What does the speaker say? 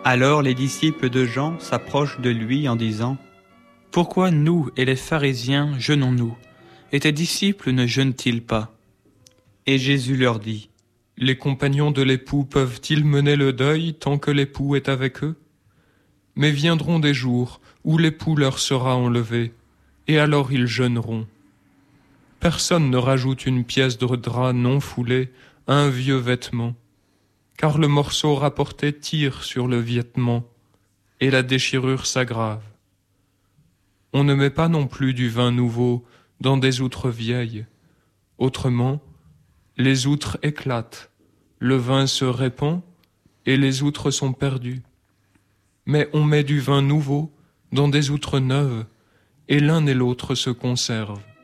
Alors les disciples de Jean s'approchent de lui en disant : « Pourquoi nous et les pharisiens jeûnons-nous, et tes disciples ne jeûnent-ils pas ?» Et Jésus leur dit : « Les compagnons de l'époux peuvent-ils mener le deuil tant que l'époux est avec eux ? Mais viendront des jours où l'époux leur sera enlevé, et alors ils jeûneront. Personne ne rajoute une pièce de drap non foulée à un vieux vêtement, car le morceau rapporté tire sur le vêtement, et la déchirure s'aggrave. On ne met pas non plus du vin nouveau dans des outres vieilles. Autrement, les outres éclatent, le vin se répand, et les outres sont perdues. Mais on met du vin nouveau dans des outres neuves, et l'un et l'autre se conservent.